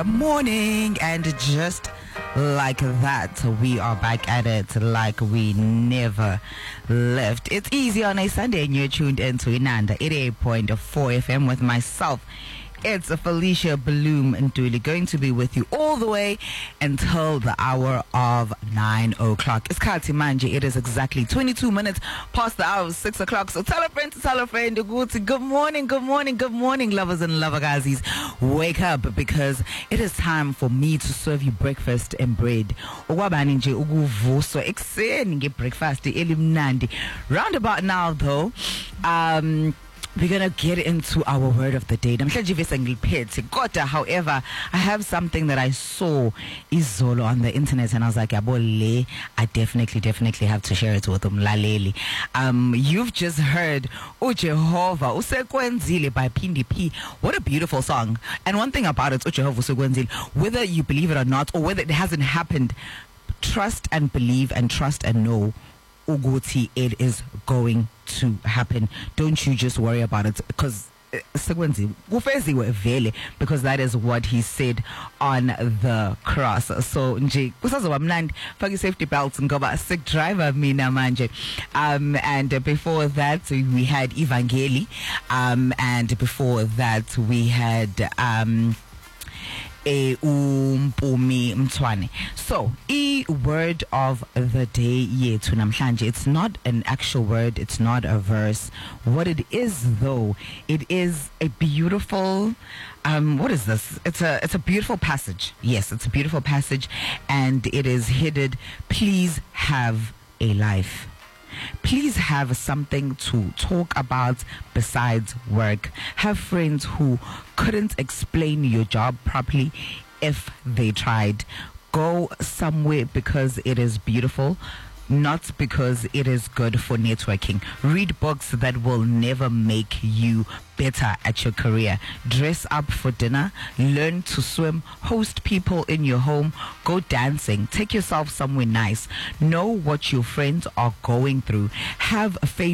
morning, and just like that, we are back at it like we never left. It's easy on a Sunday, and you're tuned into Inanda 88.4 FM with myself. It's Felicia Bloom Ntuli, going to be with you all the way until the hour of 9 o'clock. It's Kati Manje. It is exactly 22 minutes past the hour of 6 o'clock. So tell a friend to tell a friend. Good morning, good morning, good morning, lovers and lovergazis. Wake up, because it is time for me to serve you breakfast and bread. Okwabani nje ukuvuso ekseni ngebreakfast elimnandi. Round about now though, we're going to get into our word of the day. However, I have something that I saw izolo on the internet, and I was like, I definitely have to share it with them. You've just heard Ujehovah Usekwenzile by Pindi P. What a beautiful song. And one thing about it, Ujehovah Usekwenzile, whether you believe it or not, or whether it hasn't happened, trust and believe and trust and know Uguti, it is going to happen. Don't you just worry about it, because because that is what he said on the cross. So nje kusazobamnandi fake safety belts ngoba sick driver mina manje. And before that we had Evangeli, and before that we had Umpumi Mtwane. So, word of the day yethu namhlanje. It's not an actual word, it's not a verse. What it is though, it is a beautiful what is this? It's a beautiful passage. Yes, it's a beautiful passage, and it is headed, please have a life. Please have something to talk about besides work. Have friends who couldn't explain your job properly if they tried. Go somewhere because it is beautiful, not because it is good for networking. Read books that will never make you better at your career. Dress up for dinner. Learn to swim. Host people in your home. Go dancing. Take yourself somewhere nice. Know what your friends are going through. Have faith